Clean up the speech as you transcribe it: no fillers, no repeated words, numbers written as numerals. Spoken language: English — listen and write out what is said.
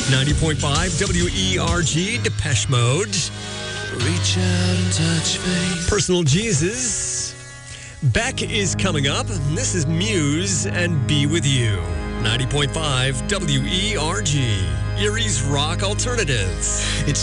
90.5 WERG, Depeche Mode. Reach out and touch faith. Personal Jesus. Beck is coming up. This is Muse and Be With You. 90.5 WERG, Erie's Rock Alternatives. It's